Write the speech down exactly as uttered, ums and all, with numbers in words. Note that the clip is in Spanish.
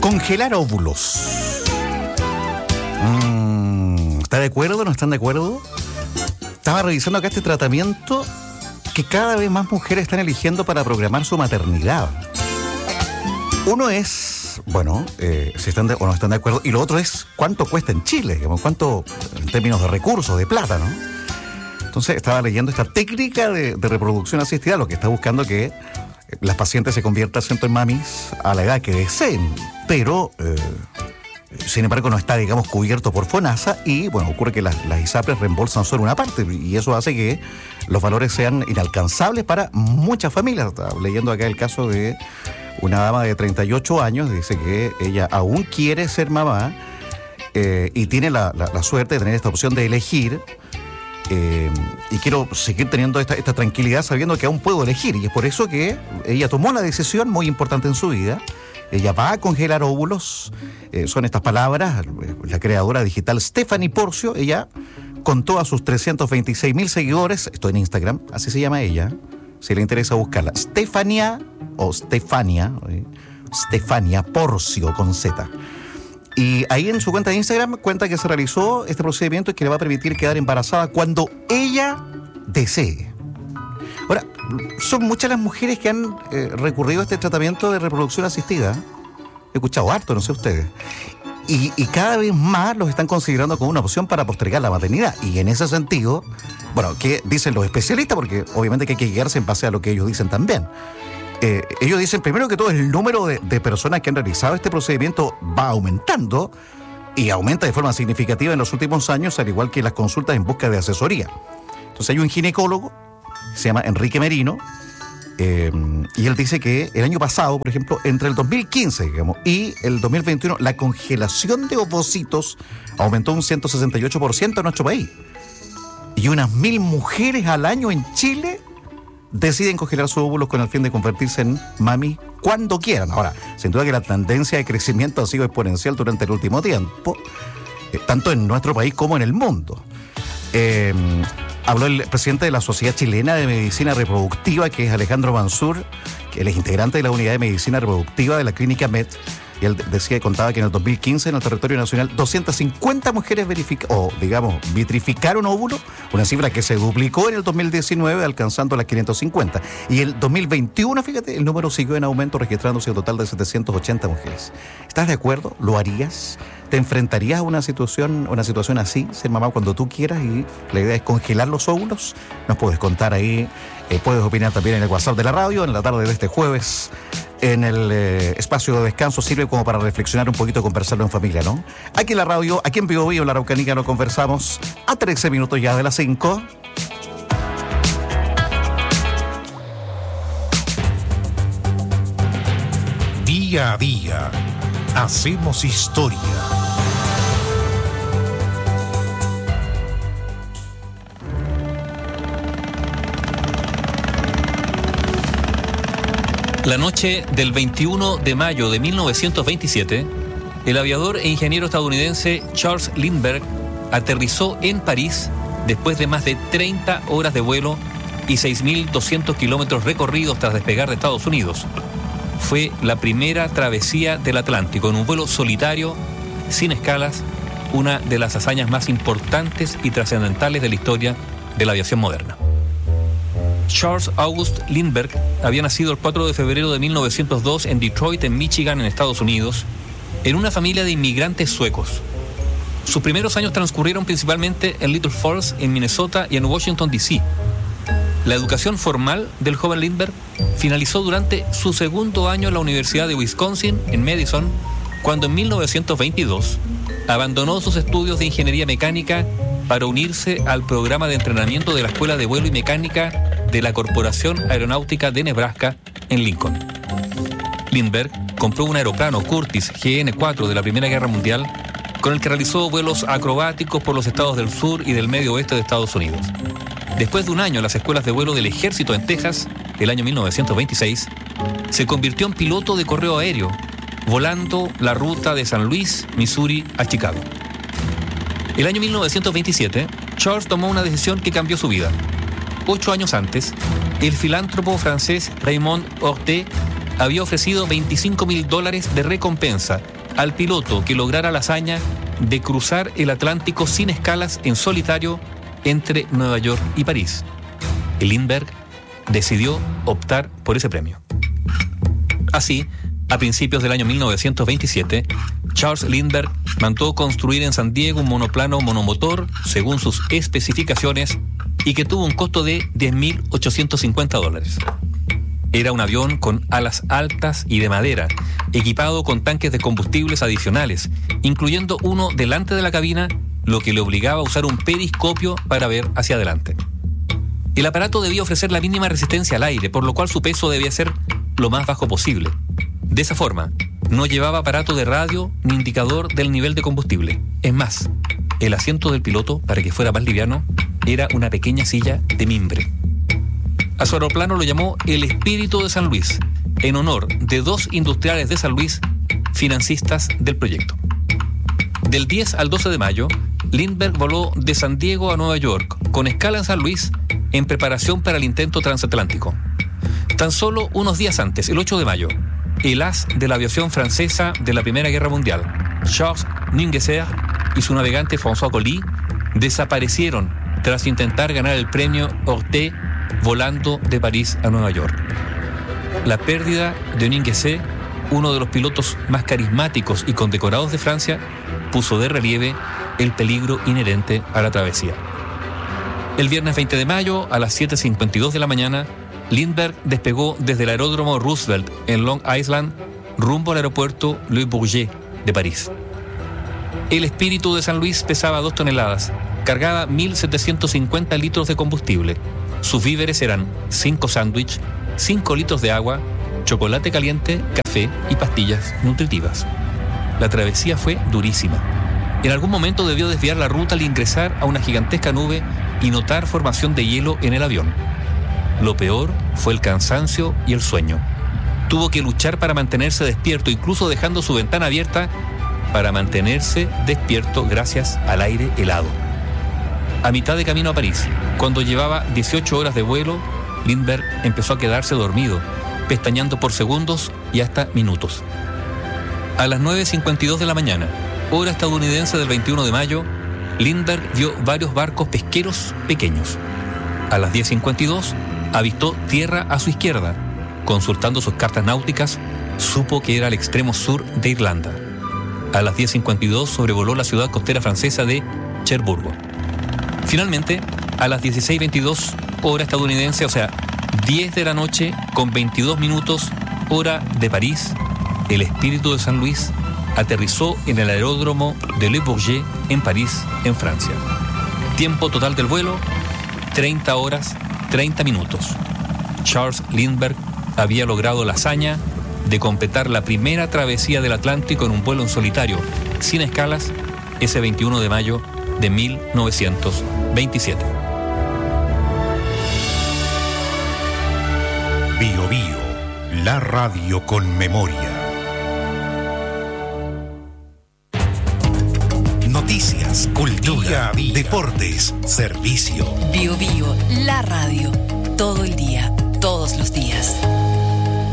Congelar óvulos. Mm, ¿Está de acuerdo? ¿No están de acuerdo? Estaba revisando acá este tratamiento que cada vez más mujeres están eligiendo para programar su maternidad. Uno es, bueno, eh, si están de, o no están de acuerdo, y lo otro es cuánto cuesta en Chile, digamos, cuánto en términos de recursos, de plata, ¿no? Entonces estaba leyendo esta técnica de, de reproducción asistida, lo que está buscando que las pacientes se conviertan en mamis a la edad que deseen, pero eh, sin embargo no está, digamos, cubierto por FONASA y, bueno, ocurre que las, las ISAPRES reembolsan solo una parte y eso hace que los valores sean inalcanzables para muchas familias. Estaba leyendo acá el caso de una dama de treinta y ocho años, dice que ella aún quiere ser mamá eh, y tiene la, la, la suerte de tener esta opción de elegir. Eh, y quiero seguir teniendo esta, esta tranquilidad sabiendo que aún puedo elegir, y es por eso que ella tomó la decisión muy importante en su vida. Ella va a congelar óvulos, eh, son estas palabras. La creadora digital Stephanie Porcio, ella contó a sus trescientos veintiséis mil seguidores, esto en Instagram, así se llama ella, si le interesa buscarla, Stefania o Stefania, ¿eh? Stephania Porcio con Z. Y ahí en su cuenta de Instagram cuenta que se realizó este procedimiento y que le va a permitir quedar embarazada cuando ella desee. Ahora, son muchas las mujeres que han eh, recurrido a este tratamiento de reproducción asistida. He escuchado harto, no sé ustedes. Y, y cada vez más los están considerando como una opción para postergar la maternidad. Y en ese sentido, bueno, ¿qué dicen los especialistas? Porque obviamente que hay que guiarse en base a lo que ellos dicen también. Eh, ellos dicen primero que todo el número de, de personas que han realizado este procedimiento va aumentando y aumenta de forma significativa en los últimos años, al igual que las consultas en busca de asesoría. Entonces hay un ginecólogo, se llama Enrique Merino, eh, y él dice que el año pasado, por ejemplo, entre el dos mil quince, digamos, y el dos mil veintiuno, la congelación de ovocitos aumentó un ciento sesenta y ocho por ciento en nuestro país. Y unas mil mujeres al año en Chile deciden congelar sus óvulos con el fin de convertirse en mami cuando quieran. Ahora, sin duda que la tendencia de crecimiento ha sido exponencial durante el último tiempo, eh, tanto en nuestro país como en el mundo. Eh, habló el presidente de la Sociedad Chilena de Medicina Reproductiva, que es Alejandro Mansur, que él es integrante de la Unidad de Medicina Reproductiva de la Clínica Med, y él decía y contaba que en el dos mil quince en el territorio nacional doscientas cincuenta mujeres verificaron, o digamos, vitrificaron óvulos, una cifra que se duplicó en el dos mil diecinueve alcanzando las quinientas cincuenta. Y el dos mil veintiuno, fíjate, el número siguió en aumento, registrándose un total de setecientas ochenta mujeres. ¿Estás de acuerdo? ¿Lo harías? ¿Te enfrentarías a una situación, una situación así, ser mamá cuando tú quieras y la idea es congelar los óvulos? Nos puedes contar ahí, eh, puedes opinar también en el WhatsApp de la radio, en la tarde de este jueves. En el eh, espacio de descanso sirve como para reflexionar un poquito, conversarlo en familia, ¿no? Aquí en la radio, aquí en Vivo Vivo, en la Araucanica, lo conversamos a trece minutos ya de las cinco. Día a día, hacemos historia. La noche del veintiuno de mayo de mil novecientos veintisiete, el aviador e ingeniero estadounidense Charles Lindbergh aterrizó en París después de más de treinta horas de vuelo y seis mil doscientos kilómetros recorridos tras despegar de Estados Unidos. Fue la primera travesía del Atlántico en un vuelo solitario, sin escalas, una de las hazañas más importantes y trascendentales de la historia de la aviación moderna. Charles August Lindbergh había nacido el cuatro de febrero de mil novecientos dos en Detroit, en Michigan, en Estados Unidos, en una familia de inmigrantes suecos. Sus primeros años transcurrieron principalmente en Little Falls, en Minnesota y en Washington, D C La educación formal del joven Lindbergh finalizó durante su segundo año en la Universidad de Wisconsin, en Madison, cuando en mil novecientos veintidós abandonó sus estudios de ingeniería mecánica para unirse al programa de entrenamiento de la Escuela de Vuelo y Mecánica de la Corporación Aeronáutica de Nebraska en Lincoln. Lindbergh compró un aeroplano Curtiss G N cuatro de la Primera Guerra Mundial, con el que realizó vuelos acrobáticos por los estados del sur y del medio oeste de Estados Unidos. Después de un año en las escuelas de vuelo del Ejército en Texas, el año mil novecientos veintiséis, se convirtió en piloto de correo aéreo, volando la ruta de San Luis, Missouri, a Chicago. El año mil novecientos veintisiete, Charles tomó una decisión que cambió su vida. Ocho años antes, el filántropo francés Raymond Hortet había ofrecido veinticinco mil dólares de recompensa al piloto que lograra la hazaña de cruzar el Atlántico sin escalas en solitario entre Nueva York y París. Y Lindbergh decidió optar por ese premio. Así, a principios del año mil novecientos veintisiete, Charles Lindbergh mandó construir en San Diego un monoplano monomotor según sus especificaciones y que tuvo un costo de diez mil ochocientos cincuenta dólares. Era un avión con alas altas y de madera, equipado con tanques de combustibles adicionales, incluyendo uno delante de la cabina, lo que le obligaba a usar un periscopio para ver hacia adelante. El aparato debía ofrecer la mínima resistencia al aire, por lo cual su peso debía ser lo más bajo posible. De esa forma, no llevaba aparato de radio ni indicador del nivel de combustible. Es más, el asiento del piloto, para que fuera más liviano, era una pequeña silla de mimbre. A su aeroplano lo llamó el Espíritu de San Luis, en honor de dos industriales de San Luis, financistas del proyecto. Del diez al doce de mayo, Lindbergh voló de San Diego a Nueva York, con escala en San Luis, en preparación para el intento transatlántico. Tan solo unos días antes, el ocho de mayo, el as de la aviación francesa de la Primera Guerra Mundial, Charles Ninguesser, y su navegante François Colly desaparecieron tras intentar ganar el premio Horthy volando de París a Nueva York. La pérdida de Ninguesser, uno de los pilotos más carismáticos y condecorados de Francia, puso de relieve el peligro inherente a la travesía. El viernes veinte de mayo, a las siete cincuenta y dos de la mañana, Lindbergh despegó desde el aeródromo Roosevelt en Long Island rumbo al aeropuerto Le Bourget de París. El Espíritu de San Luis pesaba dos toneladas, cargaba mil setecientos cincuenta litros de combustible. Sus víveres eran cinco sándwiches, cinco litros de agua, chocolate caliente, café y pastillas nutritivas. La travesía fue durísima. En algún momento debió desviar la ruta al ingresar a una gigantesca nube y notar formación de hielo en el avión. Lo peor fue el cansancio y el sueño. Tuvo que luchar para mantenerse despierto, incluso dejando su ventana abierta para mantenerse despierto gracias al aire helado. A mitad de camino a París, cuando llevaba dieciocho horas de vuelo, Lindbergh empezó a quedarse dormido, pestañeando por segundos y hasta minutos. A las nueve cincuenta y dos de la mañana, hora estadounidense del veintiuno de mayo, Lindbergh vio varios barcos pesqueros pequeños. A las diez cincuenta y dos, avistó tierra a su izquierda. Consultando sus cartas náuticas, supo que era el extremo sur de Irlanda. A las diez cincuenta y dos sobrevoló la ciudad costera francesa de Cherbourg. Finalmente, a las dieciséis veintidós, hora estadounidense, o sea, diez de la noche con veintidós minutos, hora de París, el Espíritu de San Luis aterrizó en el aeródromo de Le Bourget en París, en Francia. Tiempo total del vuelo, treinta horas, treinta minutos. Charles Lindbergh había logrado la hazaña de completar la primera travesía del Atlántico en un vuelo en solitario, sin escalas, ese veintiuno de mayo de mil novecientos veintisiete. Bio Bio, la radio con memoria. Noticias, cultura, deportes, servicio. Bio Bio, la radio, todo el día, todos los días.